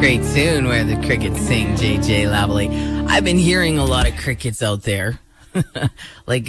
Great tune where the crickets sing, JJ Lavely. I've been hearing a lot of crickets out there. like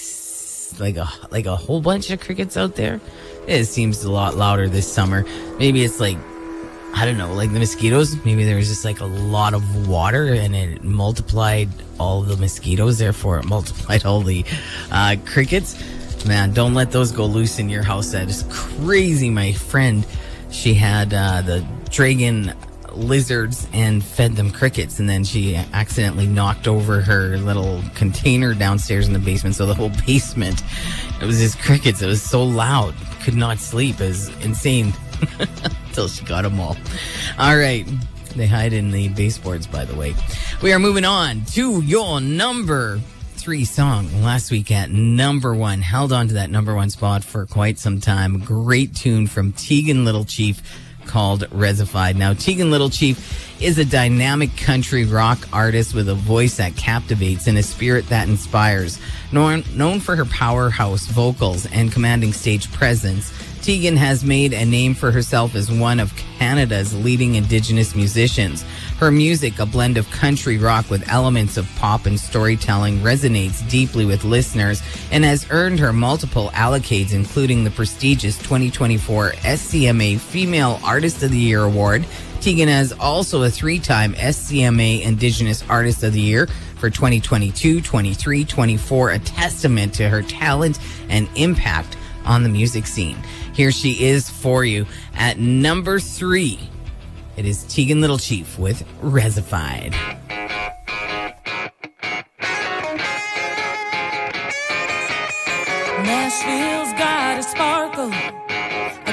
a whole bunch of crickets out there. It seems a lot louder this summer. Maybe it's like, I don't know, like the mosquitoes. Maybe there was just like a lot of water and it multiplied all the mosquitoes. Therefore, it multiplied all the crickets. Man, don't let those go loose in your house. That is crazy. My friend, she had the dragon lizards and fed them crickets, and then she accidentally knocked over her little container downstairs in the basement. So the whole basement, it was just crickets. It was so loud. Could not sleep. It was insane until she got them all. All right. They hide in the baseboards, by the way. We are moving on to your number 3 song. Last week at number 1. Held on to that number 1 spot for quite some time. Great tune from Tegan Little Chief called Resified. Now, Tegan Little Chief is a dynamic country rock artist with a voice that captivates and a spirit that inspires. Known for her powerhouse vocals and commanding stage presence, Tegan has made a name for herself as one of Canada's leading Indigenous musicians. Her music, a blend of country rock with elements of pop and storytelling, resonates deeply with listeners and has earned her multiple accolades, including the prestigious 2024 SCMA Female Artist of the Year Award. Tegan is also a 3-time SCMA Indigenous Artist of the Year for 2022, 23, 24, a testament to her talent and impact on the music scene. Here she is for you at number 3. It is Tegan Little Chief with Resified. Nashville's got a sparkle